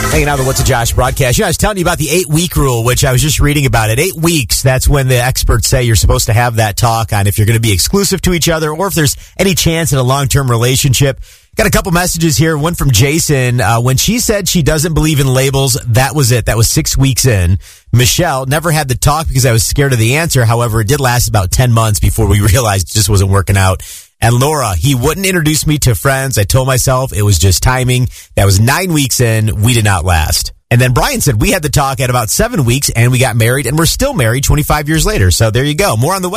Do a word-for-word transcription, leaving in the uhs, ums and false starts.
Hanging out with What's a Josh broadcast. You know, I was telling you about the eight-week rule, which I was just reading about it. Eight weeks, that's when the experts say you're supposed to have that talk on if you're going to be exclusive to each other or if there's any chance in a long-term relationship. Got a couple messages here. One from Jason. Uh, when she said she doesn't believe in labels, that was it. That was six weeks in. Michelle, never had the talk because I was scared of the answer. However, it did last about ten months before we realized it just wasn't working out. And Laura, he wouldn't introduce me to friends. I told myself it was just timing. That was nine weeks in. We did not last. And then Brian said we had the talk at about seven weeks and we got married and we're still married twenty-five years later. So there you go. More on the way.